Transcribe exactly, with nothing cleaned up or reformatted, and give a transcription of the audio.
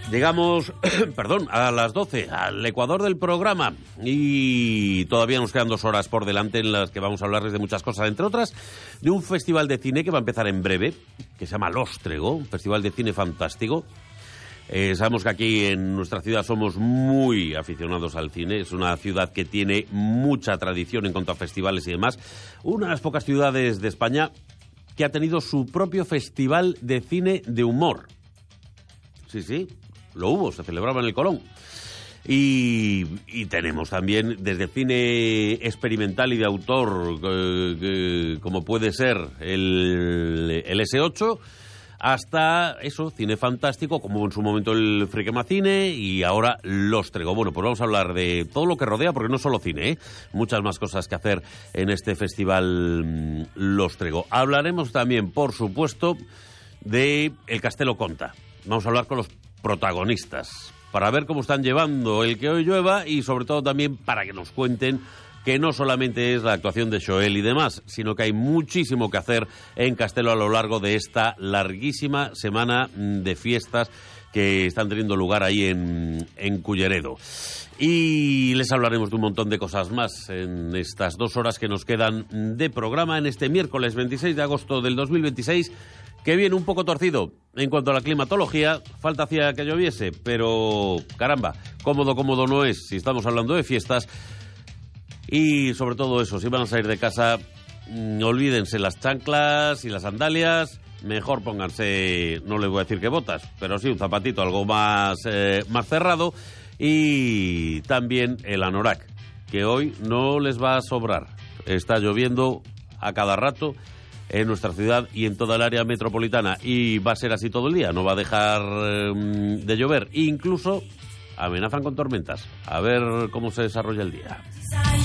Llegamos, perdón, a las doce, al ecuador del programa, y todavía nos quedan dos horas por delante en las que vamos a hablarles de muchas cosas, entre otras de un festival de cine que va a empezar en breve, que se llama Lóstrego, un festival de cine fantástico. Eh, sabemos que aquí en nuestra ciudad somos muy aficionados al cine, es una ciudad que tiene mucha tradición en cuanto a festivales y demás, una de las pocas ciudades de España que ha tenido su propio festival de cine de humor. Sí, sí. Lo hubo, se celebraba en el Colón. Y, y tenemos también desde cine experimental y de autor, eh, eh, como puede ser el, el ese ocho, hasta eso, cine fantástico, como en su momento el Friquemacine y ahora Lóstrego. Bueno, pues vamos a hablar de todo lo que rodea, porque no solo cine, ¿eh? Muchas más cosas que hacer en este festival mmm, Lóstrego. Hablaremos también, por supuesto, de El Castelo Conta. Vamos a hablar con los protagonistas, para ver cómo están llevando el que hoy llueva y sobre todo también para que nos cuenten que no solamente es la actuación de Xoel y demás, sino que hay muchísimo que hacer en Castelo a lo largo de esta larguísima semana de fiestas que están teniendo lugar ahí en, en Culleredo. Y les hablaremos de un montón de cosas más en estas dos horas que nos quedan de programa en este miércoles veintiséis de agosto del dos mil veintiséis, que viene un poco torcido en cuanto a la climatología. Falta hacía que lloviese, pero caramba, cómodo, cómodo no es si estamos hablando de fiestas. Y sobre todo eso, si van a salir de casa, mmm, olvídense las chanclas y las sandalias. Mejor pónganse, no les voy a decir que botas, pero sí un zapatito algo más, eh, más cerrado. Y también el anorak, que hoy no les va a sobrar. Está lloviendo a cada rato en nuestra ciudad y en toda el área metropolitana, y va a ser así todo el día, no va a dejar eh, de llover, incluso amenazan con tormentas. A ver cómo se desarrolla el día.